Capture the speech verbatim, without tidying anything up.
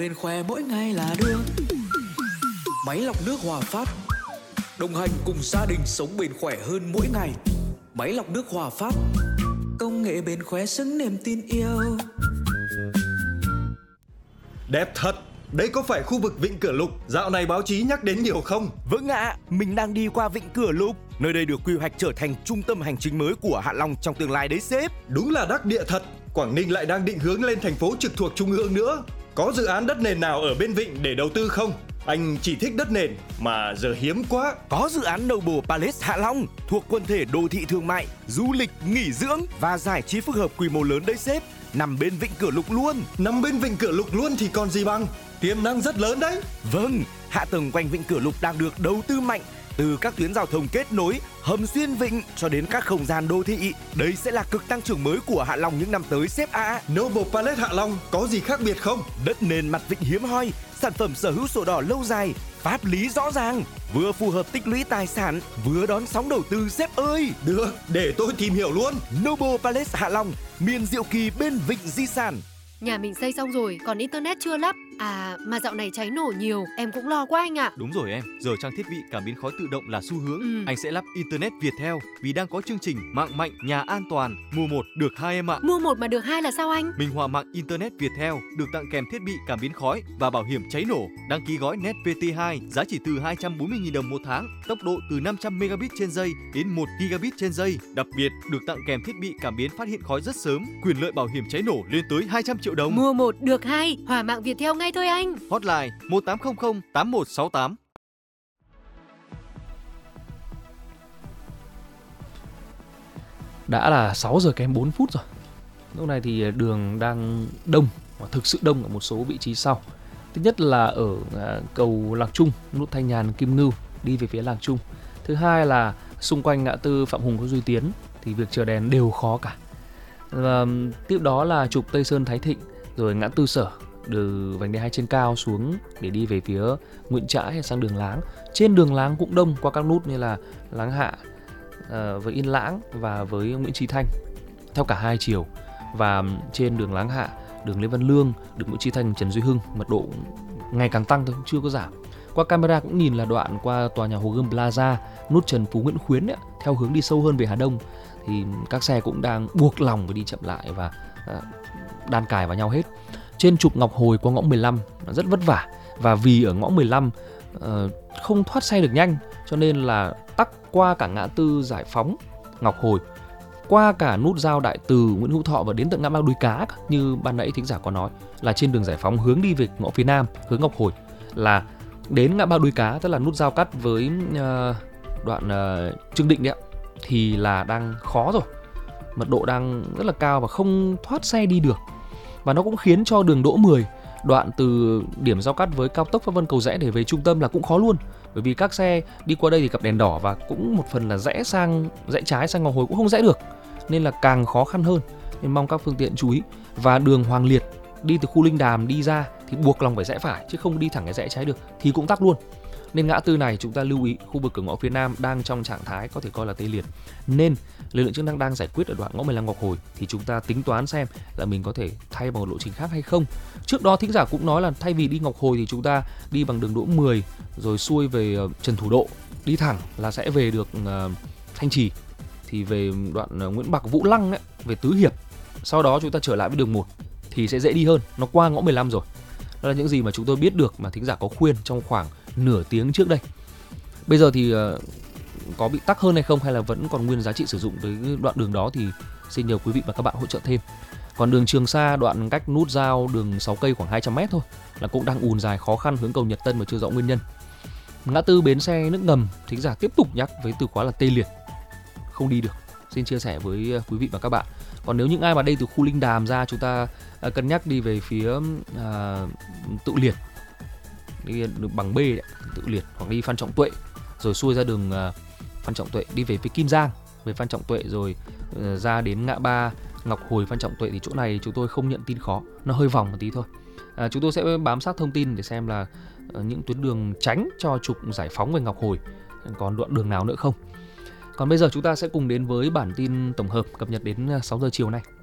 Bên khỏe mỗi ngày là đường. Máy lọc nước Hòa Phát, đồng hành cùng gia đình sống bền khỏe hơn mỗi ngày. Máy lọc nước Hòa Phát, công nghệ bền khỏe xứng niềm tin yêu. Đẹp thật. Đây có phải khu vực Vịnh Cửa Lục dạo này báo chí nhắc đến nhiều không? Vâng ạ, à, mình đang đi qua Vịnh Cửa Lục. Nơi đây được quy hoạch trở thành trung tâm hành chính mới của Hạ Long trong tương lai đấy sếp. Đúng là đắc địa thật. Quảng Ninh lại đang định hướng lên thành phố trực thuộc trung ương nữa. Có dự án đất nền nào ở bên Vịnh để đầu tư không? Anh chỉ thích đất nền mà giờ hiếm quá. Có dự án Noble Palace Hạ Long thuộc quần thể đô thị thương mại, du lịch, nghỉ dưỡng và giải trí phức hợp quy mô lớn đấy sếp. Nằm bên Vịnh Cửa Lục luôn. Nằm bên Vịnh Cửa Lục luôn thì còn gì bằng. Tiềm năng rất lớn đấy. Vâng, hạ tầng quanh Vịnh Cửa Lục đang được đầu tư mạnh. Từ các tuyến giao thông kết nối, hầm xuyên vịnh cho đến các không gian đô thị. Đây sẽ là cực tăng trưởng mới của Hạ Long những năm tới sếp ạ. À. Noble Palace Hạ Long có gì khác biệt không? Đất nền mặt vịnh hiếm hoi, sản phẩm sở hữu sổ đỏ lâu dài, pháp lý rõ ràng, vừa phù hợp tích lũy tài sản, vừa đón sóng đầu tư sếp ơi. Được, để tôi tìm hiểu luôn. Noble Palace Hạ Long, miền diệu kỳ bên vịnh di sản. Nhà mình xây xong rồi, còn internet chưa lắp. À, mà dạo này cháy nổ nhiều, em cũng lo quá anh ạ. Đúng rồi em, giờ trang thiết bị cảm biến khói tự động là xu hướng. Ừ. Anh sẽ lắp Internet Viettel vì đang có chương trình mạng mạnh, nhà an toàn. Mua một được hai em ạ. Mua một mà được hai là sao anh? Minh họa mạng Internet Viettel được tặng kèm thiết bị cảm biến khói và bảo hiểm cháy nổ. Đăng ký gói Net vê tê hai giá chỉ từ hai trăm bốn mươi nghìn đồng một tháng, tốc độ từ năm trăm megabit trên giây đến một gigabit trên giây. Đặc biệt được tặng kèm thiết bị cảm biến phát hiện khói rất sớm, quyền lợi bảo hiểm cháy nổ lên tới hai trăm triệu đồng. Mua một được hai, Hòa mạng Viettel ngay thôi anh. Hotline một tám không không tám một sáu tám. Đã là sáu giờ kém bốn phút rồi. Lúc này thì đường đang đông, và thực sự đông ở một số vị trí sau. Thứ nhất là ở cầu Lạc Trung, nút Thanh Nhàn Kim Ngưu đi về phía Lạc Trung. Thứ hai là xung quanh ngã tư Phạm Hùng có Duy Tiến thì việc chờ đèn đều khó cả. Và tiếp đó là trục Tây Sơn Thái Thịnh, rồi ngã tư Sở từ vành đai hai trên cao xuống để đi về phía Nguyễn Trãi sang đường Láng. Trên đường Láng cũng đông qua các nút như là Láng Hạ uh, với Yên Lãng và với Nguyễn Chí Thanh theo cả hai chiều. Và trên đường Láng Hạ, đường Lê Văn Lương, đường Nguyễn Chí Thanh, Trần Duy Hưng mật độ ngày càng tăng thôi, chưa có giảm. Qua camera cũng nhìn là đoạn qua tòa nhà Hồ Gươm Plaza, nút Trần Phú Nguyễn Khuyến ấy, theo hướng đi sâu hơn về Hà Đông thì các xe cũng đang buộc lòng phải đi chậm lại và uh, đan cài vào nhau hết. Trên trục Ngọc Hồi qua ngõ mười lăm rất vất vả, và vì ở ngõ mười lăm uh, không thoát xe được nhanh cho nên là tắc qua cả ngã tư Giải Phóng, Ngọc Hồi, qua cả nút giao Đại Từ, Nguyễn Hữu Thọ và đến tận ngã ba Đuôi Cá. Như ban nãy thính giả có nói là trên đường Giải Phóng hướng đi về ngõ phía Nam, hướng Ngọc Hồi là đến ngã ba Đuôi Cá, tức là nút giao cắt với uh, đoạn uh, Trương Định đấy ạ, thì là đang khó rồi, mật độ đang rất là cao và không thoát xe đi được. Và nó cũng khiến cho đường Đỗ mười, đoạn từ điểm giao cắt với cao tốc Pháp Vân Cầu Giẽ để về trung tâm là cũng khó luôn. Bởi vì các xe đi qua đây thì gặp đèn đỏ và cũng một phần là rẽ sang rẽ trái sang Ngọc Hồi cũng không rẽ được, nên là càng khó khăn hơn. Nên mong các phương tiện chú ý. Và đường Hoàng Liệt đi từ khu Linh Đàm đi ra thì buộc lòng phải rẽ phải, chứ không đi thẳng cái rẽ trái được thì cũng tắc luôn. Nên ngã tư này chúng ta lưu ý, khu vực cửa ngõ phía Nam đang trong trạng thái có thể coi là tê liệt. Nên lực lượng chức năng đang giải quyết ở đoạn ngõ mười lăm Ngọc Hồi thì chúng ta tính toán xem là mình có thể thay bằng một lộ trình khác hay không. Trước đó thính giả cũng nói là thay vì đi Ngọc Hồi thì chúng ta đi bằng đường Đỗ mười rồi xuôi về Trần Thủ Độ, đi thẳng là sẽ về được uh, Thanh Trì, thì về đoạn uh, Nguyễn Bạc Vũ Lăng ấy, về Tứ Hiệp. Sau đó chúng ta trở lại với đường một thì sẽ dễ đi hơn, nó qua ngõ mười lăm rồi. Đó là những gì mà chúng tôi biết được mà thính giả có khuyên trong khoảng nửa tiếng trước đây. Bây giờ thì uh, có bị tắc hơn hay không, hay là vẫn còn nguyên giá trị sử dụng với đoạn đường đó thì xin nhờ quý vị và các bạn hỗ trợ thêm. Còn đường Trường Sa đoạn cách nút giao đường sáu cây khoảng hai trăm mét thôi là cũng đang ùn dài khó khăn hướng cầu Nhật Tân mà chưa rõ nguyên nhân. Ngã tư bến xe nước ngầm, thính giả tiếp tục nhắc với từ khóa là tê liệt, không đi được. Xin chia sẻ với quý vị và các bạn. Còn nếu những ai mà đây từ khu Linh Đàm ra, chúng ta cân nhắc đi về phía à, Tự Liệt, đi bằng B đấy, Tự Liệt, hoặc đi Phan Trọng Tuệ rồi xuôi ra đường uh, Phan Trọng Tuệ đi về phía Kim Giang, về Phan Trọng Tuệ rồi uh, ra đến ngã ba Ngọc Hồi, Phan Trọng Tuệ thì chỗ này chúng tôi không nhận tin khó, nó hơi vòng một tí thôi. À, chúng tôi sẽ bám sát thông tin để xem là uh, những tuyến đường tránh cho trục Giải Phóng về Ngọc Hồi còn đoạn đường nào nữa không. Còn bây giờ chúng ta sẽ cùng đến với bản tin tổng hợp cập nhật đến sáu giờ chiều nay.